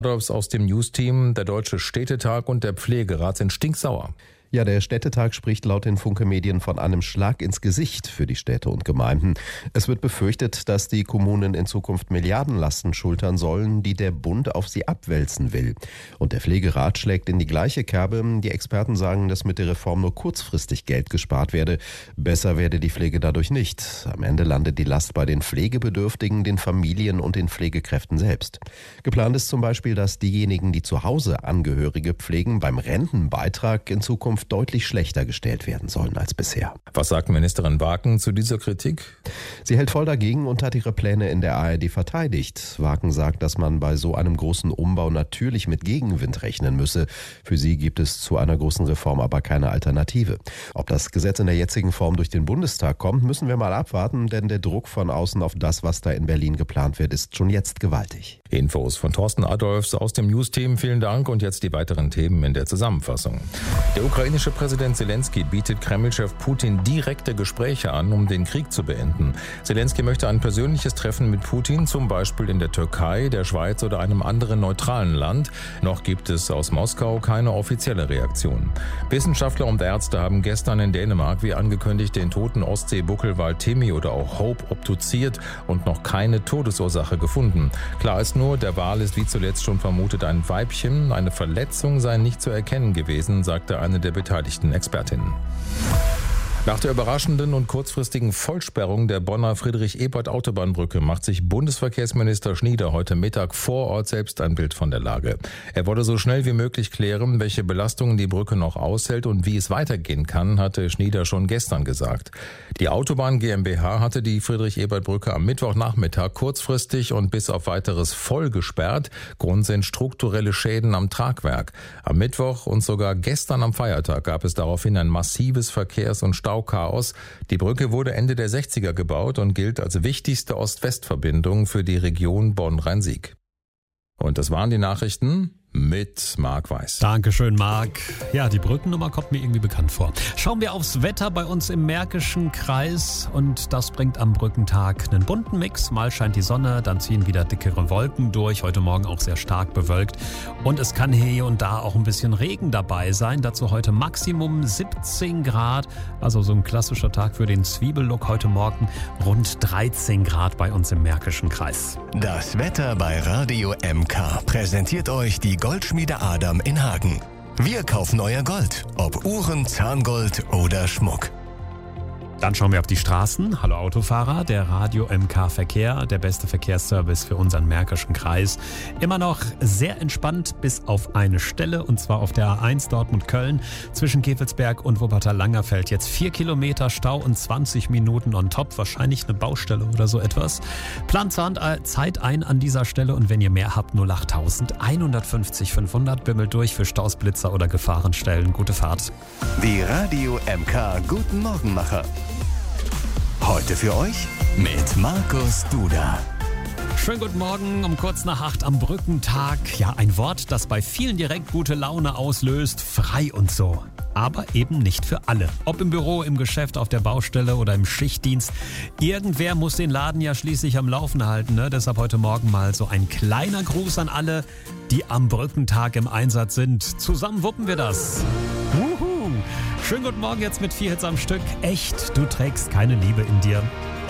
Aus dem News-Team, der Deutsche Städtetag und der Pflegerat sind stinksauer. Ja, der Städtetag spricht laut den Funke-Medien von einem Schlag ins Gesicht für die Städte und Gemeinden. Es wird befürchtet, dass die Kommunen in Zukunft Milliardenlasten schultern sollen, die der Bund auf sie abwälzen will. Und der Pflegerat schlägt in die gleiche Kerbe. Die Experten sagen, dass mit der Reform nur kurzfristig Geld gespart werde. Besser werde die Pflege dadurch nicht. Am Ende landet die Last bei den Pflegebedürftigen, den Familien und den Pflegekräften selbst. Geplant ist zum Beispiel, dass diejenigen, die zu Hause Angehörige pflegen, beim Rentenbeitrag in Zukunft deutlich schlechter gestellt werden sollen als bisher. Was sagt Ministerin Waken zu dieser Kritik? Sie hält voll dagegen und hat ihre Pläne in der ARD verteidigt. Waken sagt, dass man bei so einem großen Umbau natürlich mit Gegenwind rechnen müsse. Für sie gibt es zu einer großen Reform aber keine Alternative. Ob das Gesetz in der jetzigen Form durch den Bundestag kommt, müssen wir mal abwarten, denn der Druck von außen auf das, was da in Berlin geplant wird, ist schon jetzt gewaltig. Infos von Thorsten Adolfs aus dem News-Team. Vielen Dank und jetzt die weiteren Themen in der Zusammenfassung. Der ukrainische Präsident Zelensky bietet Kreml-Chef Putin direkte Gespräche an, um den Krieg zu beenden. Zelensky möchte ein persönliches Treffen mit Putin, zum Beispiel in der Türkei, der Schweiz oder einem anderen neutralen Land. Noch gibt es aus Moskau keine offizielle Reaktion. Wissenschaftler und Ärzte haben gestern in Dänemark, wie angekündigt, den toten Ostsee-Buckelwal Timmy oder auch Hope obduziert und noch keine Todesursache gefunden. Klar ist nur, der Wal ist wie zuletzt schon vermutet ein Weibchen. Eine Verletzung sei nicht zu erkennen gewesen, sagte eine der beteiligten Expertinnen. Nach der überraschenden und kurzfristigen Vollsperrung der Bonner Friedrich-Ebert-Autobahnbrücke macht sich Bundesverkehrsminister Schnieder heute Mittag vor Ort selbst ein Bild von der Lage. Er wolle so schnell wie möglich klären, welche Belastungen die Brücke noch aushält und wie es weitergehen kann, hatte Schnieder schon gestern gesagt. Die Autobahn GmbH hatte die Friedrich-Ebert-Brücke am Mittwochnachmittag kurzfristig und bis auf weiteres voll gesperrt. Grund sind strukturelle Schäden am Tragwerk. Am Mittwoch und sogar gestern am Feiertag gab es daraufhin ein massives Verkehrs- und Stauchaos. Die Brücke wurde Ende der 60er gebaut und gilt als wichtigste Ost-West-Verbindung für die Region Bonn-Rhein-Sieg. Und das waren die Nachrichten mit Marc Weiß. Dankeschön, Marc. Ja, die Brückennummer kommt mir irgendwie bekannt vor. Schauen wir aufs Wetter bei uns im Märkischen Kreis und das bringt am Brückentag einen bunten Mix. Mal scheint die Sonne, dann ziehen wieder dickere Wolken durch. Heute Morgen auch sehr stark bewölkt und es kann hier und da auch ein bisschen Regen dabei sein. Dazu heute Maximum 17 Grad, also so ein klassischer Tag für den Zwiebellook. Heute Morgen rund 13 Grad bei uns im Märkischen Kreis. Das Wetter bei Radio MK präsentiert euch die Goldschmiede Adam in Hagen. Wir kaufen euer Gold, ob Uhren, Zahngold oder Schmuck. Dann schauen wir auf die Straßen. Hallo Autofahrer, der Radio MK Verkehr, der beste Verkehrsservice für unseren Märkischen Kreis. Immer noch sehr entspannt bis auf eine Stelle und zwar auf der A1 Dortmund-Köln zwischen Kevelsberg und Wuppertal-Langerfeld. Jetzt 4 Kilometer Stau und 20 Minuten on top, wahrscheinlich eine Baustelle oder so etwas. Plant Zeit ein an dieser Stelle und wenn ihr mehr habt, 08000 150 500, bimmelt durch für Staus, Blitzer oder Gefahrenstellen. Gute Fahrt. Die Radio MK Guten Morgenmacher. Heute für euch mit Markus Duda. Schönen guten Morgen um kurz nach 8 am Brückentag. Ja, ein Wort, das bei vielen direkt gute Laune auslöst. Frei und so. Aber eben nicht für alle. Ob im Büro, im Geschäft, auf der Baustelle oder im Schichtdienst. Irgendwer muss den Laden ja schließlich am Laufen halten, ne? Deshalb heute Morgen mal so ein kleiner Gruß an alle, die am Brückentag im Einsatz sind. Zusammen wuppen wir das. Wuhu! Schönen guten Morgen jetzt mit 4 Hits am Stück. Echt, du trägst keine Liebe in dir.